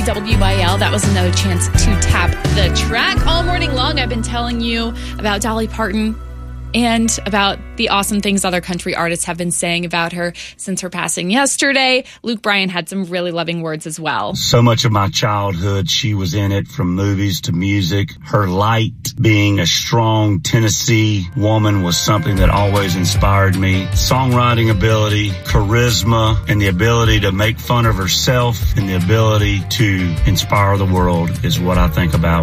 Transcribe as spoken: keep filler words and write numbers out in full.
W Y L. That was another chance to tap the track. All morning long, I've been telling you about Dolly Parton and about the awesome things other country artists have been saying about her since her passing yesterday. Luke Bryan had some really loving words as well. So much of my childhood, she was in it, from movies to music. Her light, being a strong Tennessee woman, was something that always inspired me. Songwriting ability, charisma, and the ability to make fun of herself and the ability to inspire the world is what I think about